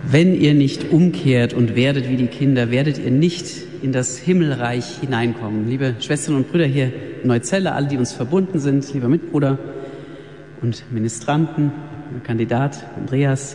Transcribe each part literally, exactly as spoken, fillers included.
wenn ihr nicht umkehrt und werdet wie die Kinder, werdet ihr nicht in das Himmelreich hineinkommen. Liebe Schwestern und Brüder hier in Neuzelle, alle, die uns verbunden sind, lieber Mitbruder und Ministranten, Kandidat Andreas,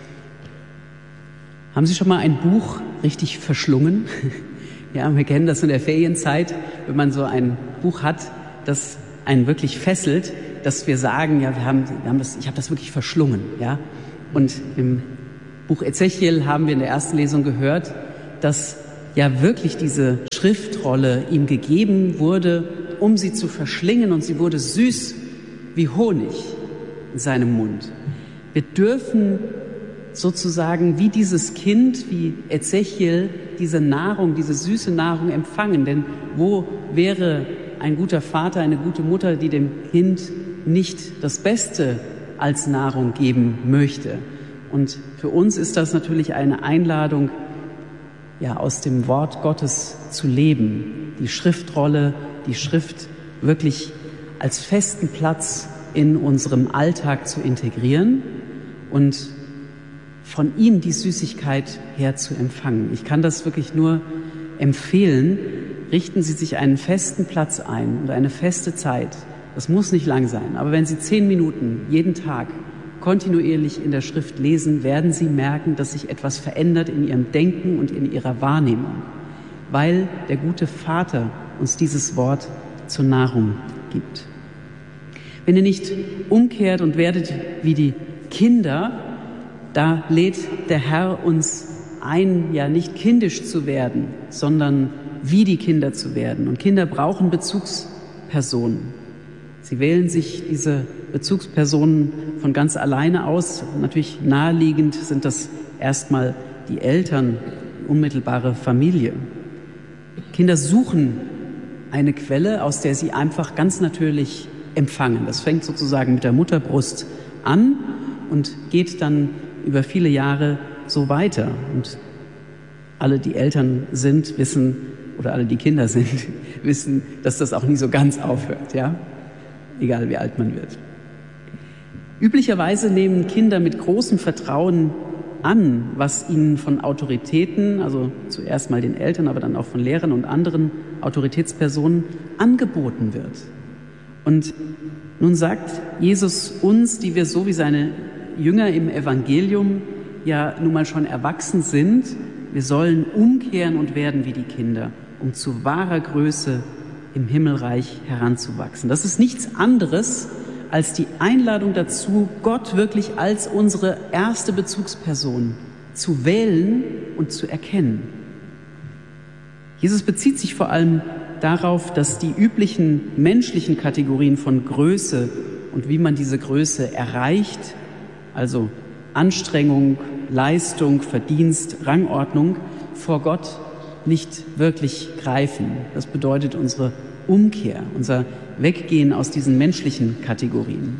haben Sie schon mal ein Buch richtig verschlungen? Ja, wir kennen das in der Ferienzeit, wenn man so ein Buch hat, das einen wirklich fesselt, dass wir sagen, ja, wir haben, wir haben das, ich habe das wirklich verschlungen, ja. Und im Buch Ezechiel haben wir in der ersten Lesung gehört, dass ja wirklich diese Schriftrolle ihm gegeben wurde, um sie zu verschlingen, und sie wurde süß wie Honig in seinem Mund. Wir dürfen sozusagen wie dieses Kind, wie Ezechiel, diese Nahrung, diese süße Nahrung empfangen. Denn wo wäre ein guter Vater, eine gute Mutter, die dem Kind nicht das Beste als Nahrung geben möchte? Und für uns ist das natürlich eine Einladung, ja, aus dem Wort Gottes zu leben, die Schriftrolle, die Schrift wirklich als festen Platz in unserem Alltag zu integrieren und von ihm die Süßigkeit her zu empfangen. Ich kann das wirklich nur empfehlen. Richten Sie sich einen festen Platz ein und eine feste Zeit. Das muss nicht lang sein, aber wenn Sie zehn Minuten jeden Tag kontinuierlich in der Schrift lesen, werden Sie merken, dass sich etwas verändert in Ihrem Denken und in Ihrer Wahrnehmung, weil der gute Vater uns dieses Wort zur Nahrung gibt. Wenn ihr nicht umkehrt und werdet wie die Kinder, da lädt der Herr uns ein, ja nicht kindisch zu werden, sondern wie die Kinder zu werden. Und Kinder brauchen Bezugspersonen. Sie wählen sich diese Bezugspersonen von ganz alleine aus. Natürlich naheliegend sind das erstmal die Eltern, die unmittelbare Familie. Kinder suchen eine Quelle, aus der sie einfach ganz natürlich empfangen. Das fängt sozusagen mit der Mutterbrust an und geht dann über viele Jahre so weiter. Und alle, die Eltern sind, wissen, oder alle, die Kinder sind, wissen, dass das auch nie so ganz aufhört, ja? Egal wie alt man wird. Üblicherweise nehmen Kinder mit großem Vertrauen an, was ihnen von Autoritäten, also zuerst mal den Eltern, aber dann auch von Lehrern und anderen Autoritätspersonen angeboten wird. Und nun sagt Jesus uns, die wir so wie seine Jünger im Evangelium ja nun mal schon erwachsen sind, wir sollen umkehren und werden wie die Kinder, um zu wahrer Größe im Himmelreich heranzuwachsen. Das ist nichts anderes als die Einladung dazu, Gott wirklich als unsere erste Bezugsperson zu wählen und zu erkennen. Jesus bezieht sich vor allem darauf, dass die üblichen menschlichen Kategorien von Größe und wie man diese Größe erreicht, also Anstrengung, Leistung, Verdienst, Rangordnung, vor Gott nicht wirklich greifen. Das bedeutet unsere Umkehr, unser Weggehen aus diesen menschlichen Kategorien.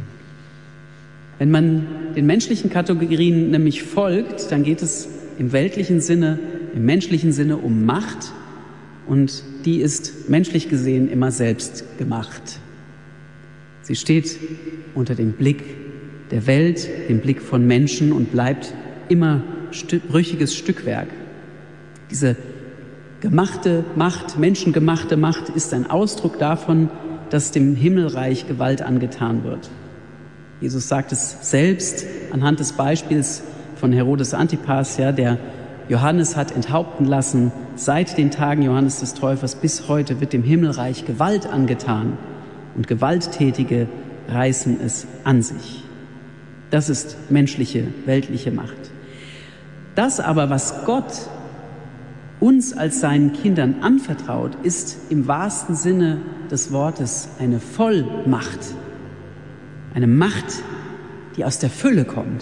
Wenn man den menschlichen Kategorien nämlich folgt, dann geht es im weltlichen Sinne, im menschlichen Sinne um Macht, und die ist menschlich gesehen immer selbst gemacht. Sie steht unter dem Blick der Welt, dem Blick von Menschen und bleibt immer brüchiges Stückwerk. Diese gemachte Macht, menschengemachte Macht ist ein Ausdruck davon, dass dem Himmelreich Gewalt angetan wird. Jesus sagt es selbst anhand des Beispiels von Herodes Antipas, ja, der Johannes hat enthaupten lassen. Seit den Tagen Johannes des Täufers bis heute wird dem Himmelreich Gewalt angetan und Gewalttätige reißen es an sich. Das ist menschliche, weltliche Macht. Das aber, was Gott uns als seinen Kindern anvertraut, ist im wahrsten Sinne des Wortes eine Vollmacht. Eine Macht, die aus der Fülle kommt.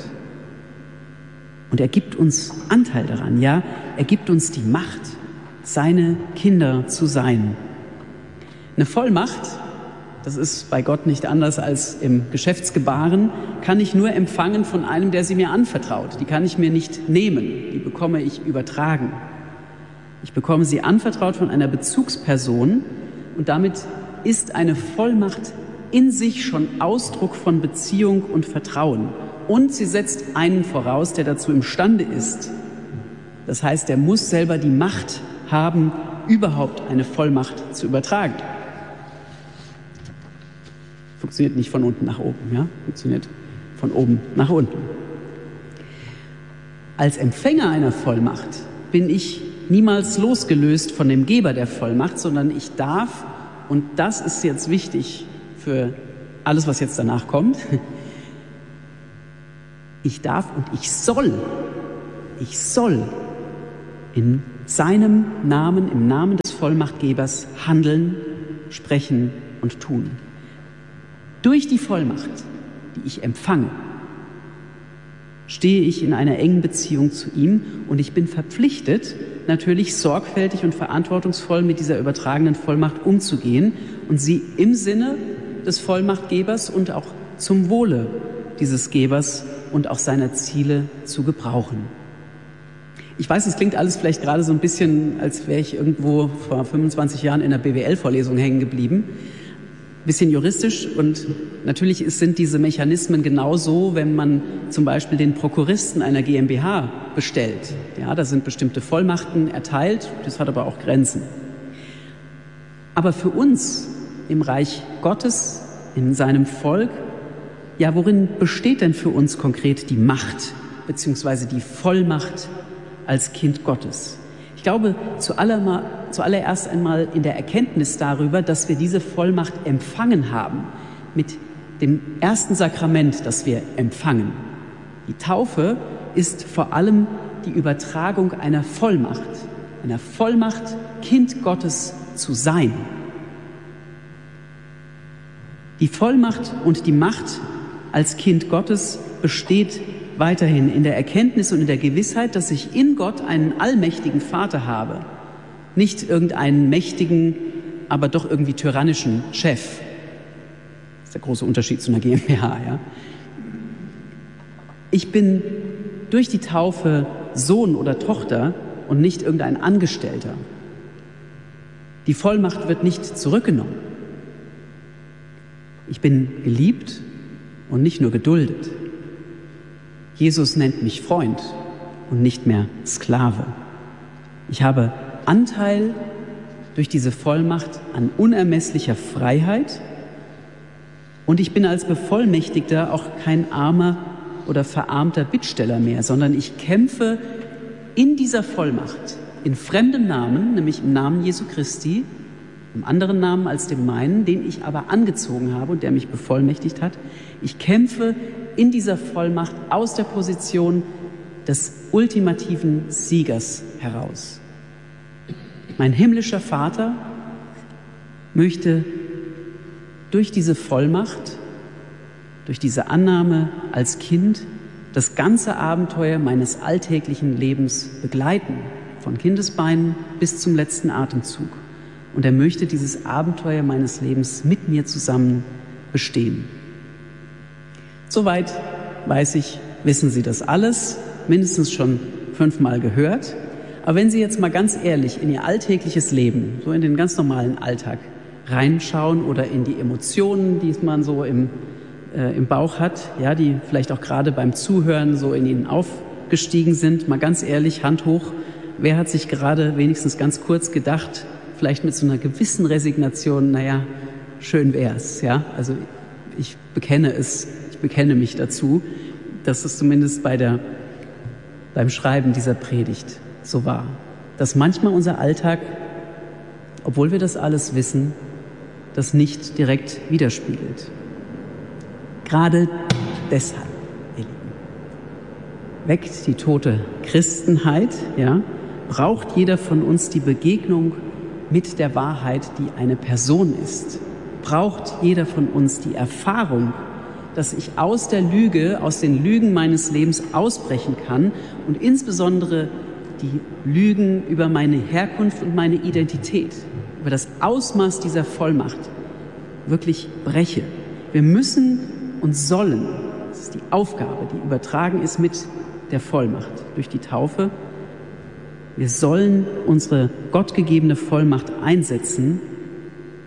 Und er gibt uns Anteil daran, ja, er gibt uns die Macht, seine Kinder zu sein. Eine Vollmacht, das ist bei Gott nicht anders als im Geschäftsgebaren, kann ich nur empfangen von einem, der sie mir anvertraut. Die kann ich mir nicht nehmen, die bekomme ich übertragen. Ich bekomme sie anvertraut von einer Bezugsperson, und damit ist eine Vollmacht in sich schon Ausdruck von Beziehung und Vertrauen. und sie setzt einen voraus, der dazu imstande ist. Das heißt, er muss selber die Macht haben, überhaupt eine Vollmacht zu übertragen. Funktioniert nicht von unten nach oben, ja? Funktioniert von oben nach unten. Als Empfänger einer Vollmacht bin ich niemals losgelöst von dem Geber der Vollmacht, sondern ich darf, und das ist jetzt wichtig für alles, was jetzt danach kommt, ich darf und ich soll, ich soll in seinem Namen, im Namen des Vollmachtgebers handeln, sprechen und tun. Durch die Vollmacht, die ich empfange, stehe ich in einer engen Beziehung zu ihm und ich bin verpflichtet, natürlich sorgfältig und verantwortungsvoll mit dieser übertragenen Vollmacht umzugehen und sie im Sinne des Vollmachtgebers und auch zum Wohle dieses Gebers und auch seiner Ziele zu gebrauchen. Ich weiß, es klingt alles vielleicht gerade so ein bisschen, als wäre ich irgendwo vor fünfundzwanzig Jahren in einer B W L-Vorlesung hängen geblieben. Bisschen juristisch, und natürlich sind diese Mechanismen genauso, wenn man zum Beispiel den Prokuristen einer GmbH bestellt. Ja, da sind bestimmte Vollmachten erteilt, das hat aber auch Grenzen. Aber für uns im Reich Gottes, in seinem Volk, ja, worin besteht denn für uns konkret die Macht beziehungsweise die Vollmacht als Kind Gottes? Ich glaube, zuallererst einmal in der Erkenntnis darüber, dass wir diese Vollmacht empfangen haben, mit dem ersten Sakrament, das wir empfangen. Die Taufe ist vor allem die Übertragung einer Vollmacht, einer Vollmacht, Kind Gottes zu sein. Die Vollmacht und die Macht als Kind Gottes besteht weiterhin in der Erkenntnis und in der Gewissheit, dass ich in Gott einen allmächtigen Vater habe, nicht irgendeinen mächtigen, aber doch irgendwie tyrannischen Chef. Das ist der große Unterschied zu einer GmbH, ja. Ich bin durch die Taufe Sohn oder Tochter und nicht irgendein Angestellter. Die Vollmacht wird nicht zurückgenommen. Ich bin geliebt und nicht nur geduldet. Jesus nennt mich Freund und nicht mehr Sklave. Ich habe Anteil durch diese Vollmacht an unermesslicher Freiheit und ich bin als Bevollmächtigter auch kein armer oder verarmter Bittsteller mehr, sondern ich kämpfe in dieser Vollmacht, in fremdem Namen, nämlich im Namen Jesu Christi, einem anderen Namen als dem meinen, den ich aber angezogen habe und der mich bevollmächtigt hat. Ich kämpfe in dieser Vollmacht aus der Position des ultimativen Siegers heraus. Mein himmlischer Vater möchte durch diese Vollmacht, durch diese Annahme als Kind das ganze Abenteuer meines alltäglichen Lebens begleiten, von Kindesbeinen bis zum letzten Atemzug. Und er möchte dieses Abenteuer meines Lebens mit mir zusammen bestehen. Soweit, weiß ich, wissen Sie das alles, mindestens schon fünfmal gehört. Aber wenn Sie jetzt mal ganz ehrlich in Ihr alltägliches Leben, so in den ganz normalen Alltag reinschauen oder in die Emotionen, die man so im, äh, im Bauch hat, ja, die vielleicht auch gerade beim Zuhören so in Ihnen aufgestiegen sind, mal ganz ehrlich, Hand hoch, wer hat sich gerade wenigstens ganz kurz gedacht, vielleicht mit so einer gewissen Resignation, naja, schön wär's, ja, also ich bekenne es, ich bekenne mich dazu, dass es zumindest bei der, beim Schreiben dieser Predigt so war, dass manchmal unser Alltag, obwohl wir das alles wissen, das nicht direkt widerspiegelt. Gerade deshalb, ihr Lieben, weckt die tote Christenheit, ja, braucht jeder von uns die Begegnung mit der Wahrheit, die eine Person ist. Braucht jeder von uns die Erfahrung, dass ich aus der Lüge, aus den Lügen meines Lebens ausbrechen kann und insbesondere die Lügen über meine Herkunft und meine Identität, über das Ausmaß dieser Vollmacht wirklich breche. Wir müssen und sollen, das ist die Aufgabe, die übertragen ist mit der Vollmacht durch die Taufe, wir sollen unsere gottgegebene Vollmacht einsetzen,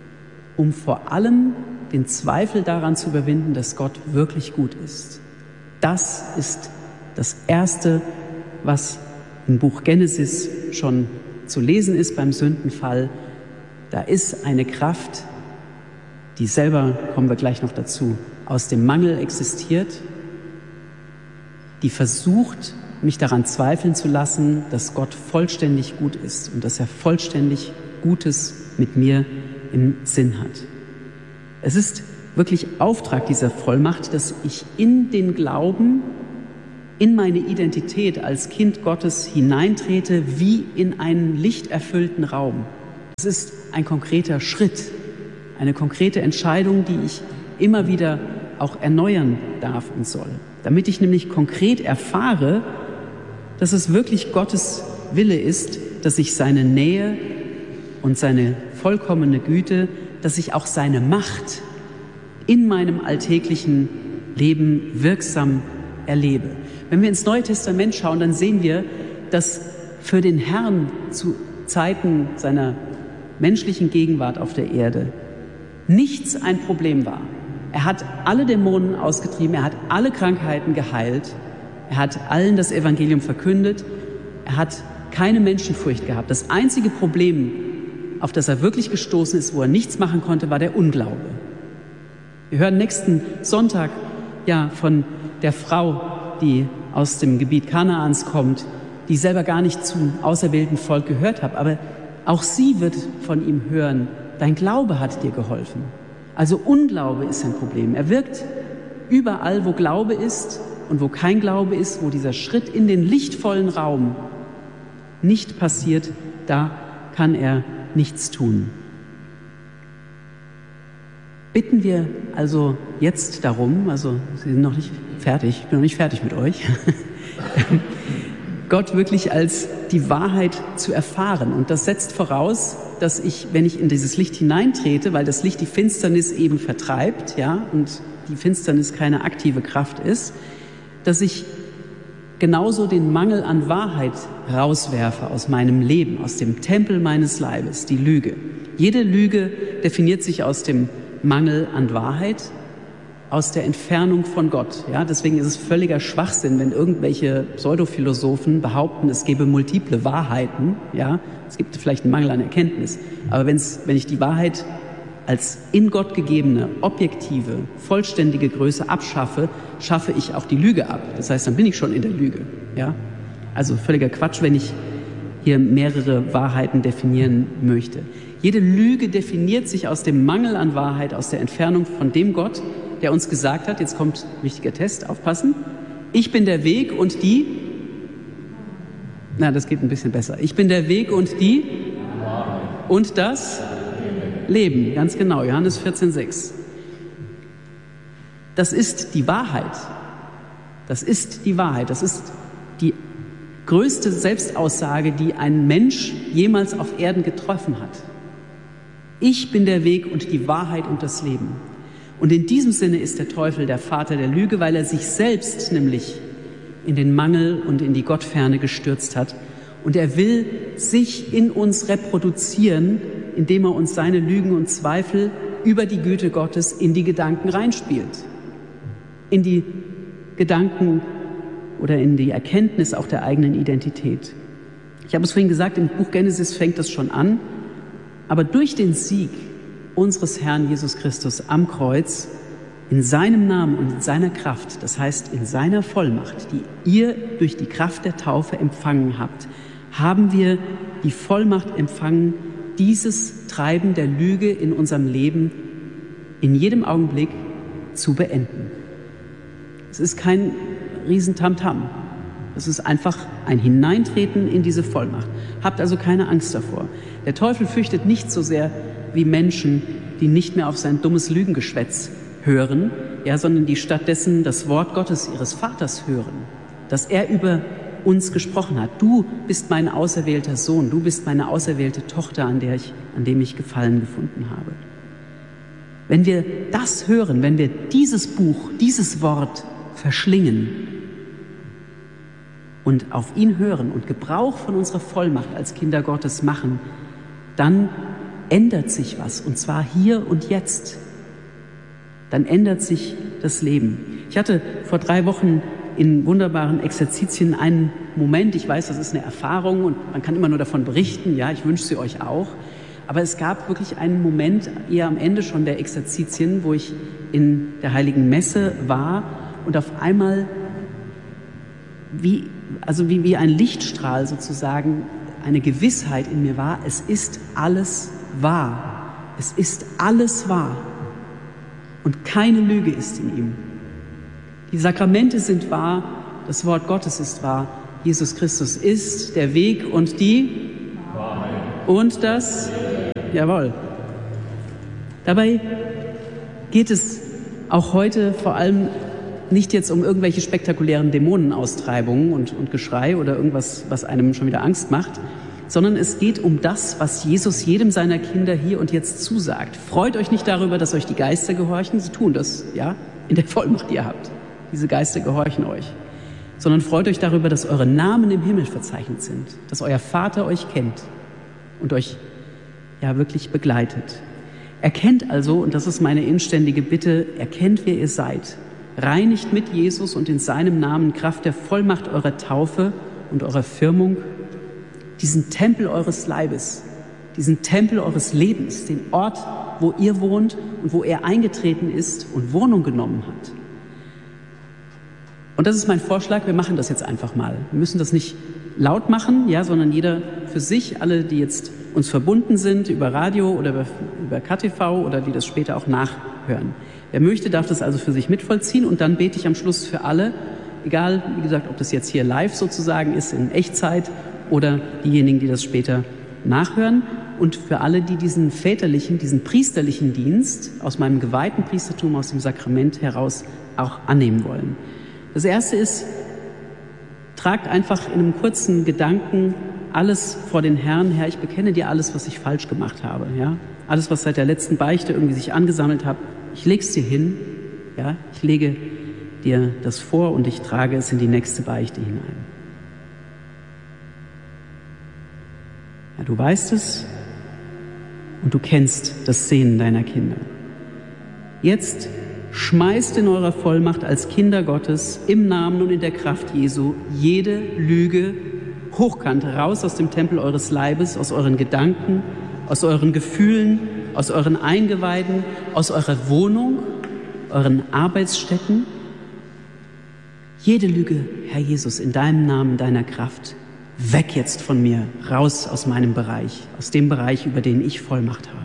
um vor allem den Zweifel daran zu überwinden, dass Gott wirklich gut ist. Das ist das Erste, was im Buch Genesis schon zu lesen ist beim Sündenfall. Da ist eine Kraft, die selber, kommen wir gleich noch dazu, aus dem Mangel existiert, die versucht, mich daran zweifeln zu lassen, dass Gott vollständig gut ist und dass er vollständig Gutes mit mir im Sinn hat. Es ist wirklich Auftrag dieser Vollmacht, dass ich in den Glauben, in meine Identität als Kind Gottes hineintrete, wie in einen lichterfüllten Raum. Es ist ein konkreter Schritt, eine konkrete Entscheidung, die ich immer wieder auch erneuern darf und soll. Damit ich nämlich konkret erfahre, dass es wirklich Gottes Wille ist, dass ich seine Nähe und seine vollkommene Güte, dass ich auch seine Macht in meinem alltäglichen Leben wirksam erlebe. Wenn wir ins Neue Testament schauen, dann sehen wir, dass für den Herrn zu Zeiten seiner menschlichen Gegenwart auf der Erde nichts ein Problem war. Er hat alle Dämonen ausgetrieben, er hat alle Krankheiten geheilt, er hat allen das Evangelium verkündet, er hat keine Menschenfurcht gehabt. Das einzige Problem, auf das er wirklich gestoßen ist, wo er nichts machen konnte, war der Unglaube. Wir hören nächsten Sonntag ja von der Frau, die aus dem Gebiet Kanaans kommt, die selber gar nicht zum auserwählten Volk gehört hat, aber auch sie wird von ihm hören, dein Glaube hat dir geholfen. Also Unglaube ist ein Problem. Er wirkt überall, wo Glaube ist und wo kein Glaube ist, wo dieser Schritt in den lichtvollen Raum nicht passiert, da kann er nichts tun. Bitten wir also jetzt darum, also Sie sind noch nicht fertig, ich bin noch nicht fertig mit euch, Gott wirklich als die Wahrheit zu erfahren. Und das setzt voraus, dass ich, wenn ich in dieses Licht hineintrete, weil das Licht die Finsternis eben vertreibt, ja, und die Finsternis keine aktive Kraft ist, dass ich genauso den Mangel an Wahrheit rauswerfe aus meinem Leben, aus dem Tempel meines Leibes, die Lüge. Jede Lüge definiert sich aus dem Mangel an Wahrheit, aus der Entfernung von Gott. Ja, deswegen ist es völliger Schwachsinn, wenn irgendwelche Pseudophilosophen behaupten, es gäbe multiple Wahrheiten. Ja, es gibt vielleicht einen Mangel an Erkenntnis. Aber wenn's, wenn ich die Wahrheit als in Gott gegebene, objektive, vollständige Größe abschaffe, schaffe ich auch die Lüge ab. Das heißt, dann bin ich schon in der Lüge. Ja, also völliger Quatsch, wenn ich hier mehrere Wahrheiten definieren möchte. Jede Lüge definiert sich aus dem Mangel an Wahrheit, aus der Entfernung von dem Gott, der uns gesagt hat, jetzt kommt ein wichtiger Test, aufpassen, ich bin der Weg und die, na, das geht ein bisschen besser, ich bin der Weg und die und das Leben, ganz genau, Johannes vierzehn sechs. Das ist die Wahrheit, das ist die Wahrheit, das ist die größte Selbstaussage, die ein Mensch jemals auf Erden getroffen hat. Ich bin der Weg und die Wahrheit und das Leben. Und in diesem Sinne ist der Teufel der Vater der Lüge, weil er sich selbst nämlich in den Mangel und in die Gottferne gestürzt hat. Und er will sich in uns reproduzieren, indem er uns seine Lügen und Zweifel über die Güte Gottes in die Gedanken reinspielt. In die Gedanken oder in die Erkenntnis auch der eigenen Identität. Ich habe es vorhin gesagt, im Buch Genesis fängt das schon an. Aber durch den Sieg unseres Herrn Jesus Christus am Kreuz, in seinem Namen und in seiner Kraft, das heißt in seiner Vollmacht, die ihr durch die Kraft der Taufe empfangen habt, haben wir die Vollmacht empfangen, dieses Treiben der Lüge in unserem Leben in jedem Augenblick zu beenden. Es ist kein Riesentamtam. Es ist einfach ein Hineintreten in diese Vollmacht. Habt also keine Angst davor. Der Teufel fürchtet nicht so sehr wie Menschen, die nicht mehr auf sein dummes Lügengeschwätz hören, ja, sondern die stattdessen das Wort Gottes ihres Vaters hören, dass er über uns gesprochen hat. Du bist mein auserwählter Sohn, du bist meine auserwählte Tochter, an der ich, an dem ich Gefallen gefunden habe. Wenn wir das hören, wenn wir dieses Buch, dieses Wort verschlingen und auf ihn hören und Gebrauch von unserer Vollmacht als Kinder Gottes machen, dann ändert sich was, und zwar hier und jetzt. Dann ändert sich das Leben. Ich hatte vor drei Wochen in wunderbaren Exerzitien einen Moment, ich weiß, das ist eine Erfahrung und man kann immer nur davon berichten, ja, ich wünsche sie euch auch, aber es gab wirklich einen Moment, eher am Ende schon der Exerzitien, wo ich in der Heiligen Messe war und auf einmal wie, also wie, wie ein Lichtstrahl sozusagen eine Gewissheit in mir war, es ist alles wahr, es ist alles wahr und keine Lüge ist in ihm. Die Sakramente sind wahr, das Wort Gottes ist wahr, Jesus Christus ist der Weg und die Wahrheit. Und das, jawohl. Dabei geht es auch heute vor allem nicht jetzt um irgendwelche spektakulären Dämonenaustreibungen und, und Geschrei oder irgendwas, was einem schon wieder Angst macht, sondern es geht um das, was Jesus jedem seiner Kinder hier und jetzt zusagt. Freut euch nicht darüber, dass euch die Geister gehorchen, sie tun das, ja, in der Vollmacht, die ihr habt. Diese Geister gehorchen euch. Sondern freut euch darüber, dass eure Namen im Himmel verzeichnet sind, dass euer Vater euch kennt und euch ja wirklich begleitet. Erkennt also, und das ist meine inständige Bitte, erkennt, wer ihr seid. Reinigt mit Jesus und in seinem Namen Kraft der Vollmacht eurer Taufe und eurer Firmung diesen Tempel eures Leibes, diesen Tempel eures Lebens, den Ort, wo ihr wohnt und wo er eingetreten ist und Wohnung genommen hat. Und das ist mein Vorschlag, wir machen das jetzt einfach mal. Wir müssen das nicht laut machen, ja, sondern jeder für sich, alle, die jetzt uns verbunden sind über Radio oder über, über K T V oder die das später auch nachhören. Wer möchte, darf das also für sich mitvollziehen und dann bete ich am Schluss für alle, egal, wie gesagt, ob das jetzt hier live sozusagen ist, in Echtzeit oder diejenigen, die das später nachhören und für alle, die diesen väterlichen, diesen priesterlichen Dienst aus meinem geweihten Priestertum, aus dem Sakrament heraus auch annehmen wollen. Das erste ist, tragt einfach in einem kurzen Gedanken alles vor den Herrn. Herr, ich bekenne dir alles, was ich falsch gemacht habe. Ja? Alles, was seit der letzten Beichte irgendwie sich angesammelt hat. Ich lege es dir hin. Ja? Ich lege dir das vor und ich trage es in die nächste Beichte hinein. Ja, du weißt es und du kennst das Sehnen deiner Kinder. Jetzt schmeißt in eurer Vollmacht als Kinder Gottes im Namen und in der Kraft Jesu jede Lüge hochkant raus aus dem Tempel eures Leibes, aus euren Gedanken, aus euren Gefühlen, aus euren Eingeweiden, aus eurer Wohnung, euren Arbeitsstätten. Jede Lüge, Herr Jesus, in deinem Namen, deiner Kraft, weg jetzt von mir, raus aus meinem Bereich, aus dem Bereich, über den ich Vollmacht habe.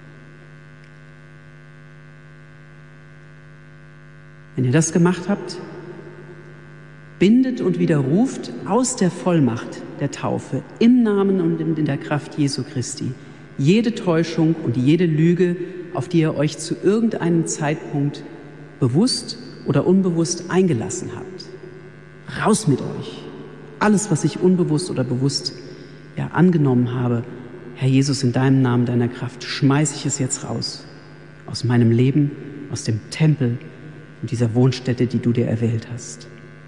Wenn ihr das gemacht habt, bindet und widerruft aus der Vollmacht der Taufe im Namen und in der Kraft Jesu Christi jede Täuschung und jede Lüge, auf die ihr euch zu irgendeinem Zeitpunkt bewusst oder unbewusst eingelassen habt. Raus mit euch. Alles, was ich unbewusst oder bewusst ja, angenommen habe, Herr Jesus, in deinem Namen, deiner Kraft, schmeiße ich es jetzt raus. Aus meinem Leben, aus dem Tempel und dieser Wohnstätte, die du dir erwählt hast.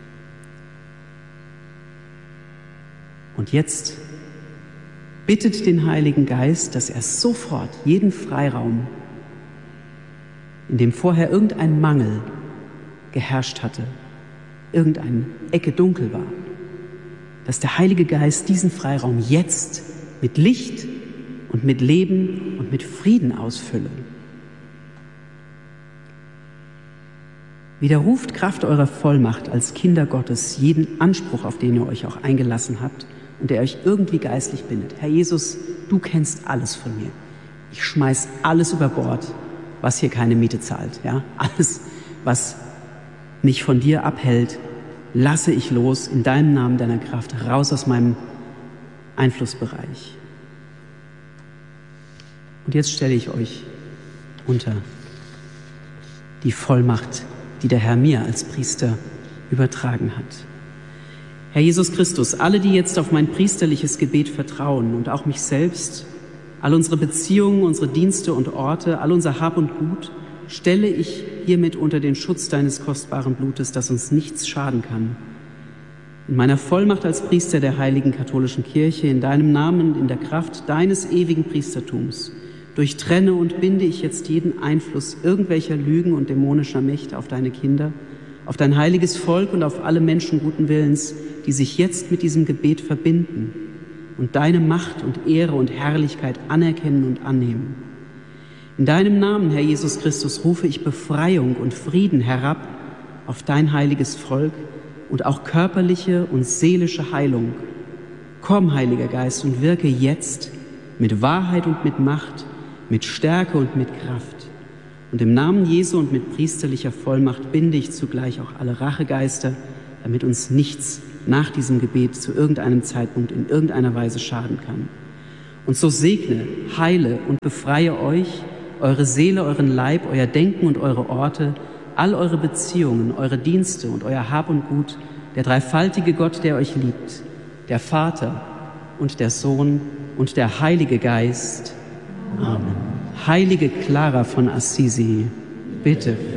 Und jetzt bittet den Heiligen Geist, dass er sofort jeden Freiraum, in dem vorher irgendein Mangel geherrscht hatte, irgendeine Ecke dunkel war, dass der Heilige Geist diesen Freiraum jetzt mit Licht und mit Leben und mit Frieden ausfülle. Widerruft Kraft eurer Vollmacht als Kinder Gottes jeden Anspruch, auf den ihr euch auch eingelassen habt und der euch irgendwie geistlich bindet. Herr Jesus, du kennst alles von mir. Ich schmeiß alles über Bord, was hier keine Miete zahlt. Ja? Alles, was mich von dir abhält, lasse ich los in deinem Namen, deiner Kraft, raus aus meinem Einflussbereich. Und jetzt stelle ich euch unter die Vollmacht, die der Herr mir als Priester übertragen hat. Herr Jesus Christus, alle, die jetzt auf mein priesterliches Gebet vertrauen und auch mich selbst, all unsere Beziehungen, unsere Dienste und Orte, all unser Hab und Gut, stelle ich hiermit unter den Schutz deines kostbaren Blutes, das uns nichts schaden kann. In meiner Vollmacht als Priester der Heiligen Katholischen Kirche, in deinem Namen und in der Kraft deines ewigen Priestertums, durchtrenne und binde ich jetzt jeden Einfluss irgendwelcher Lügen und dämonischer Mächte auf deine Kinder, auf dein heiliges Volk und auf alle Menschen guten Willens, die sich jetzt mit diesem Gebet verbinden und deine Macht und Ehre und Herrlichkeit anerkennen und annehmen. In deinem Namen, Herr Jesus Christus, rufe ich Befreiung und Frieden herab auf dein heiliges Volk und auch körperliche und seelische Heilung. Komm, Heiliger Geist, und wirke jetzt mit Wahrheit und mit Macht, mit Stärke und mit Kraft. Und im Namen Jesu und mit priesterlicher Vollmacht binde ich zugleich auch alle Rachegeister, damit uns nichts nach diesem Gebet zu irgendeinem Zeitpunkt in irgendeiner Weise schaden kann. Und so segne, heile und befreie euch, eure Seele, euren Leib, euer Denken und eure Orte, all eure Beziehungen, eure Dienste und euer Hab und Gut, der dreifaltige Gott, der euch liebt, der Vater und der Sohn und der Heilige Geist. Amen. Heilige Clara von Assisi, bitte